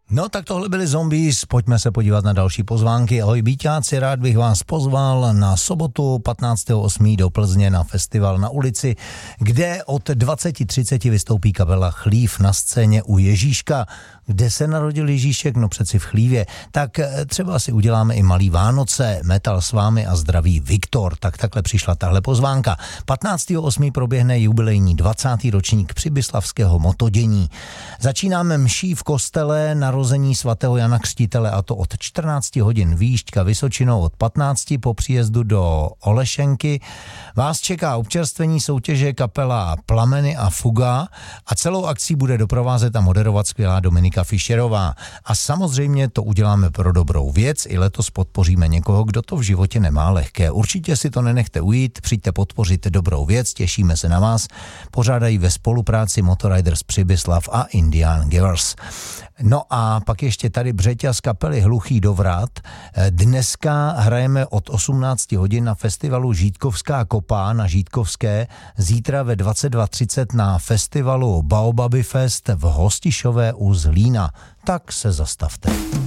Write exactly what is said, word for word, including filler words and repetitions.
No tak tohle byli Zombies, pojďme se podívat na další pozvánky. Ahoj Bíťáci, rád bych vás pozval na sobotu patnáctého osmého do Plzně na festival na ulici, kde od dvacet třicet vystoupí kapela Chlív na scéně u Ježíška. Kde se narodil Ježíšek? No přeci v Chlívě. Tak třeba si uděláme i malý Vánoce, metal s vámi a zdraví Viktor. Tak takhle přišla tahle pozvánka. patnáctého osmého proběhne jubilejní dvacátý ročník přibyslavského motodění. Začínáme mší v kostele narození svatého Jana Křtitele, a to od čtrnácti hodin výšťka Vysočinou, od patnácti po příjezdu do Olešenky. Vás čeká občerstvení soutěže kapela Plameny a Fuga a celou akcí bude doprovázet a moderovat skvělá Dominika Fischerová. A samozřejmě to uděláme pro dobrou věc, i letos podpoříme někoho, kdo to v životě nemá lehké. Určitě si to nenechte ujít, přijďte podpořit dobrou věc, těšíme se na vás. Pořádají ve spolupráci Motoriders Přibyslav a Indian Givers. No a pak ještě tady Břeťa z kapely Hluchý dovrat. Dneska hrajeme od osmnácti hodin na festivalu Žítkovská kopa na Žítkovské, zítra ve dvacet dva třicet na festivalu Baobaby Fest v Hostišové u Zlína. Tak se zastavte.